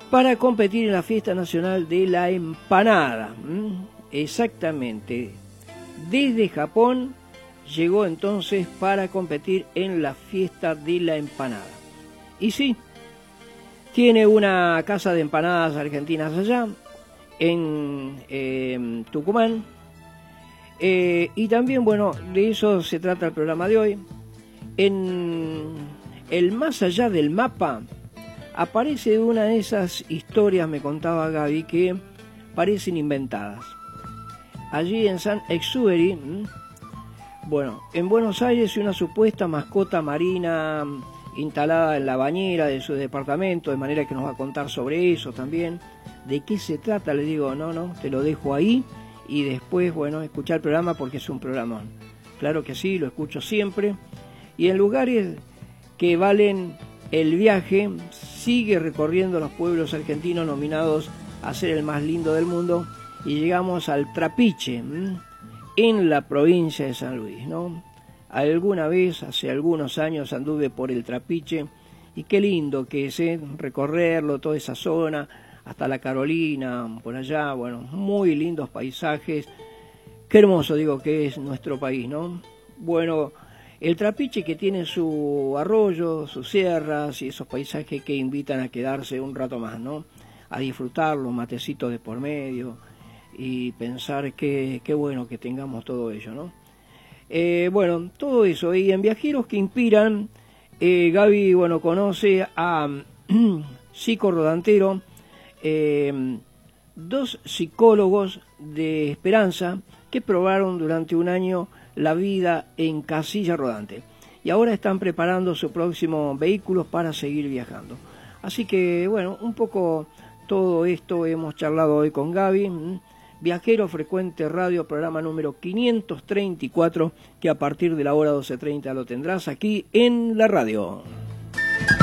para competir en la Fiesta Nacional de la Empanada. Exactamente. Desde Japón llegó entonces para competir en la Fiesta de la Empanada. Y sí, tiene una casa de empanadas argentinas allá, en Tucumán. Y también, bueno, de eso se trata el programa de hoy. En el más allá del mapa aparece una de esas historias, me contaba Gaby, que parecen inventadas. Allí en Saint-Exupéry, bueno, en Buenos Aires, una supuesta mascota marina instalada en la bañera de su departamento, de manera que nos va a contar sobre eso también. ¿De qué se trata? Le digo, no, te lo dejo ahí y después, bueno, escuchar el programa porque es un programón. Claro que sí, lo escucho siempre. Y en lugares que valen el viaje, sigue recorriendo los pueblos argentinos nominados a ser el más lindo del mundo y llegamos al Trapiche, en la provincia de San Luis, ¿no? Alguna vez, hace algunos años, anduve por el Trapiche y qué lindo que es recorrerlo, toda esa zona, hasta la Carolina, por allá, bueno, muy lindos paisajes. Qué hermoso, digo, que es nuestro país, ¿no? Bueno, el Trapiche, que tiene su arroyo, sus sierras y esos paisajes que invitan a quedarse un rato más, ¿no? A disfrutarlo, matecitos de por medio y pensar qué bueno que tengamos todo ello, ¿no? Bueno, todo eso. Y en Viajeros que Inspiran, Gaby, bueno, conoce a Chico Rodantero, dos psicólogos de Esperanza que probaron durante un año la vida en casilla rodante y ahora están preparando su próximo vehículo para seguir viajando. Así que, bueno, un poco todo esto hemos charlado hoy con Gaby. Viajero Frecuente Radio, programa número 534, que a partir de la hora 12:30 lo tendrás aquí en la radio.